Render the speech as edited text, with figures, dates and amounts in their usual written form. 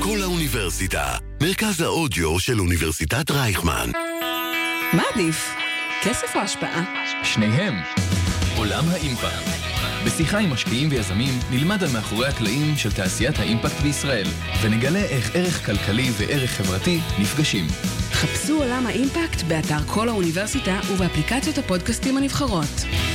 כל האוניברסיטה, מרכז האודיו של אוניברסיטת רייכמן. מה עדיף? כסף או השפעה? שניהם. עולם האימפקט. בשיחה עם משקיעים ויזמים נלמד על מאחורי הקלעים של תעשיית האימפקט בישראל, ונגלה איך ערך כלכלי וערך חברתי נפגשים. חפשו עולם האימפקט באתר כל האוניברסיטה ובאפליקציות הפודקאסטים הנבחרות.